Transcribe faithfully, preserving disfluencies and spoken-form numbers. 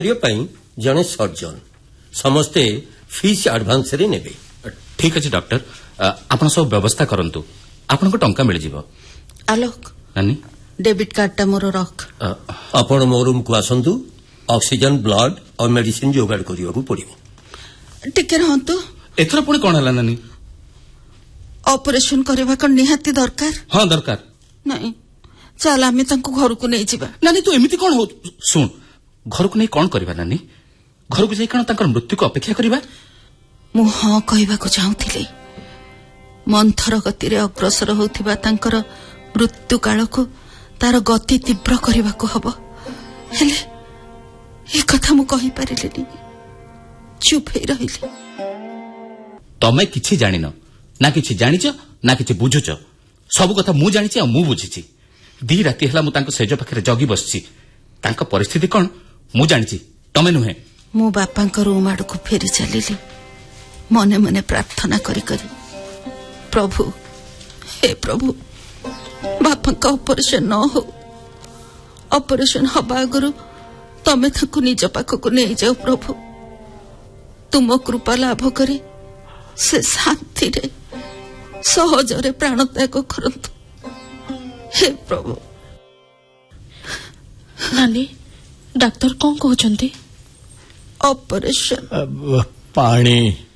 जड़े सर्जन समस्ते fees advance रे नेबे। ठीक अच्छे डॉक्टर आपण सब व्यवस्था करंतु आपण को टंका मिल जिवो। आलोक नानी डेबिट कार्ड टा मोर रख। आपण मो रूम को आसंतु ऑक्सीजन ब्लड और मेडिसिन जोगाड़ करियो को पड़िबो। टिके रहंतु। एथरा पुणी कोन हला नानी? ऑपरेशन करबा को निहाती दरकार। हां दरकार। नहीं चल आमे तंको घर को नहीं जिबा। नानी तू एमिति कोन हो? सुन घर को नहीं कोन करबा नानी? घर को जाई कण तांकर मृत्यु को अपेक्षा करबा? मु हां कहबा को चाहूथिले। मंथर गति रे अग्रसर होथिबा तांकर मृत्यु काल को तार गति तीव्र करबा को हबो। हेले ए कथा मु कहि परिलेनी। चुप हे रहिली। तमे किछि जानिनो ना किछि जानिछ ना किछि बुझुछ। सब कथा मु जानिछि आ मु बुझिछि। दी राती हला मु तांको सेज पाखरे जगी बसछि। तांको परिस्थिति कोन मु जानिछि तमे नुहे। मु बापांकर रूम आड़ को फेरी चलिली मने मने प्रार्थना करी करी प्रभु हे प्रभु बापांका ऑपरेशन न हो। ऑपरेशन हबा आगरु तमे ताको निज पाख को नहीं जाओ प्रभु। तुम कृपा लाभ करे से शांति रे सहज रे प्राण त्याग करंतु हे प्रभु। नानी डॉक्टर कौन कहते? ऑपरेशन पानी